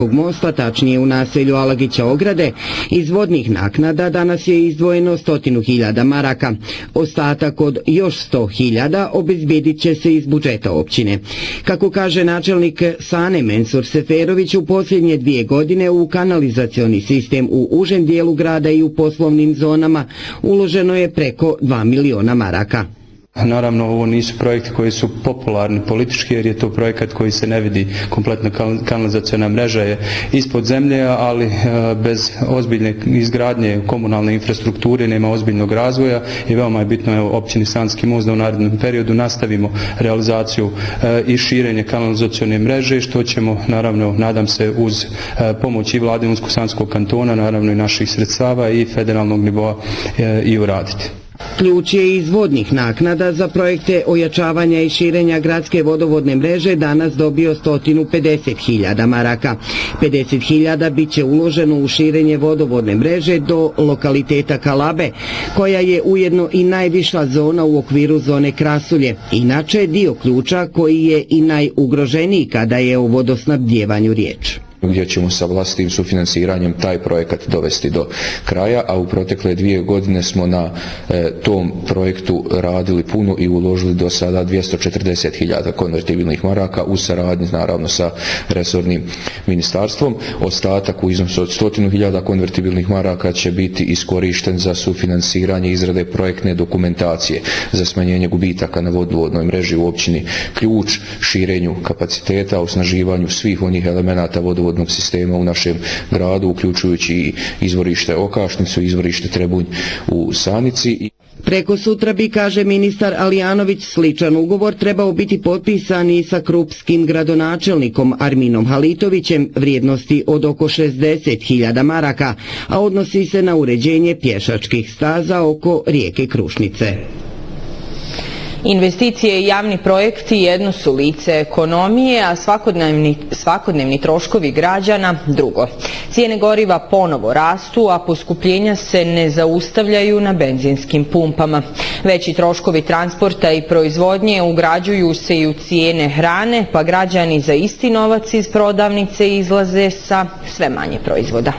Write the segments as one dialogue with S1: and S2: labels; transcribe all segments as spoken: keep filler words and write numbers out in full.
S1: mosta, tačnije u naselju Alagića Ograde, iz vodnih naknada danas je izdvojeno stotinu hiljada maraka. Ostatak od još sto hiljada obezbjedit će se iz budžeta općine. Kako kaže načelnik Sane Mensur Seferović, u posljednje dvije godine u kanalizacioni sistem u užem dijelu grada i u poslovnim zonama uloženo je preko dva miliona maraka.
S2: Naravno, ovo nisu projekti koji su popularni politički, jer je to projekat koji se ne vidi. Kompletna kanalizacijona mreža je ispod zemlje, ali bez ozbiljne izgradnje komunalne infrastrukture nema ozbiljnog razvoja i veoma je bitno evo, općini Sanski Most da u narednom periodu nastavimo realizaciju i širenje kanalizacijone mreže, što ćemo, naravno, nadam se, uz pomoć i vlade Unsko-Sanskog kantona, naravno i naših sredstava i federalnog nivoa i uraditi.
S1: Ključ je iz vodnih naknada za projekte ojačavanja i širenja gradske vodovodne mreže danas dobio stotinu pedeset hiljada maraka. pedeset hiljada bit će uloženo u širenje vodovodne mreže do lokaliteta Kalabe, koja je ujedno i najviša zona u okviru zone Krasulje. Inače, dio ključa koji je i najugroženiji kada je o vodosnabdjevanju riječ,
S3: gdje ćemo sa vlastitim sufinansiranjem taj projekat dovesti do kraja, a u protekle dvije godine smo na e, tom projektu radili puno i uložili do sada dvjesto četrdeset hiljada konvertibilnih maraka u saradnji naravno sa resornim ministarstvom. Ostatak u iznosu od stotinu hiljada konvertibilnih maraka će biti iskorišten za sufinansiranje izrade projektne dokumentacije za smanjenje gubitaka na vodovodnoj mreži u općini Ključ, širenju kapaciteta, osnaživanju svih onih elemenata vodovodnog sistema u našem gradu, uključujući i izvorište Okašnicu, izvorište Trebunj u Sanici.
S1: Preko sutra bi, kaže ministar Alijanović, sličan ugovor trebao biti potpisan i sa krupskim gradonačelnikom Arminom Halitovićem vrijednosti od oko šezdeset hiljada maraka, a odnosi se na uređenje pješačkih staza oko rijeke Krušnice.
S4: Investicije i javni projekti jedno su lice ekonomije, a svakodnevni, svakodnevni troškovi građana drugo. Cijene goriva ponovo rastu, a poskupljenja se ne zaustavljaju na benzinskim pumpama. Veći troškovi transporta i proizvodnje ugrađuju se i u cijene hrane, pa građani za isti novac iz prodavnice izlaze sa sve manje proizvoda.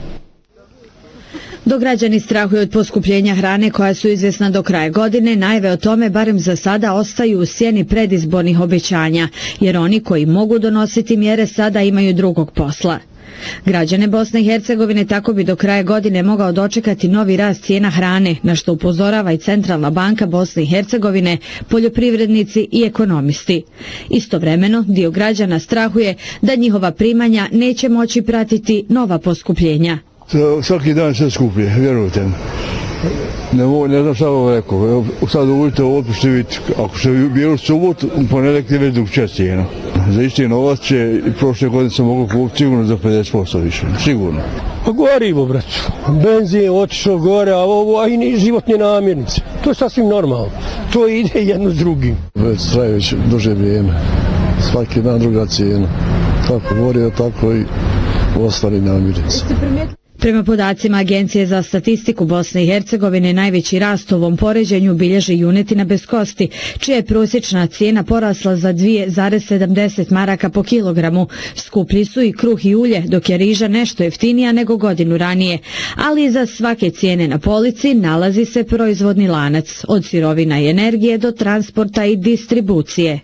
S5: Dok građani strahuju od poskupljenja hrane koja su izvjesna do kraja godine, najave o tome barem za sada ostaju u sjeni predizbornih obećanja, jer oni koji mogu donositi mjere sada imaju drugog posla. Građane Bosne i Hercegovine tako bi do kraja godine mogao dočekati novi rast cijena hrane, na što upozorava i Centralna banka Bosne i Hercegovine, poljoprivrednici i ekonomisti. Istovremeno, dio građana strahuje da njihova primanja neće moći pratiti nova poskupljenja.
S6: Svaki dan sve skuplje, vjerujte mi. Ne, ne znam šta vam rekao. Sad uvodite ovo, ćete vidjeti, ako ste bili u subotu, u ponedjeljak je već drugčija cijena. Za isti novac će prošle godine se mogu kupiti sigurno za pedeset posto više, sigurno.
S7: Pa gorivo, braću. Benzin je otišao gore, a ovo, a i životne namirnice. To je sasvim normalno. To ide jedno s drugim.
S6: Već traje već duže vrijeme. Svaki dan druga cijena. Tako gorivo, tako i ostali namirnice.
S5: Prema podacima Agencije za statistiku Bosne i Hercegovine, najveći rast u ovom poređenju bilježi junetina bez kosti, čija je prosječna cijena porasla za dvije zarez sedamdeset maraka po kilogramu. Skuplji su i kruh i ulje, dok je riža nešto jeftinija nego godinu ranije. Ali iza svake cijene na polici nalazi se proizvodni lanac, od sirovina i energije do transporta i distribucije.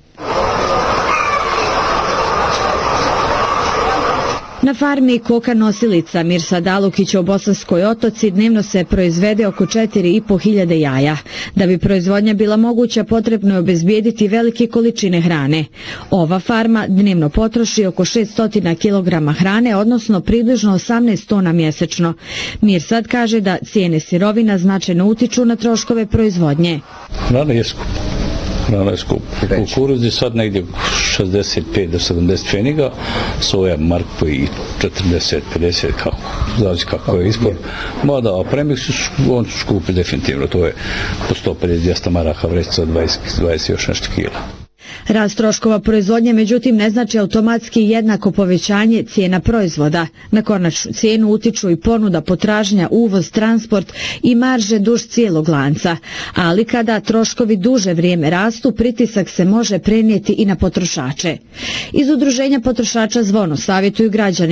S5: Na farmi koka nosilica Mirsad Alukića u Bosanskoj Otoci dnevno se proizvede oko četiri i po hiljade jaja. Da bi proizvodnja bila moguća, potrebno je obezbijediti velike količine hrane. Ova farma dnevno potroši oko šesto kilograma hrane, odnosno približno osamnaest tona mjesečno. Mirsad kaže da cijene sirovina značajno utiču na troškove proizvodnje.
S8: Hrana je skupa. Hrana je skupa. Kukuruz je sad negdje šezdeset pet do sedamdeset pfeniga, soja marko i četrdeset pedeset, kako, znači kako je ispod. Mada, a premiksi su, on su skupi definitivno, to je po sto pedeset do dvjesto maraka vrećica, dvadeset, dvadeset još nešto kila.
S5: Rast troškova proizvodnje, međutim, ne znači automatski jednako povećanje cijena proizvoda. Na konačnu cijenu utiču i ponuda, potražnja, uvoz, transport i marže duž cijelog lanca. Ali kada troškovi duže vrijeme rastu, pritisak se može prenijeti i na potrošače. Iz Udruženja potrošača Zvono savjetuju građani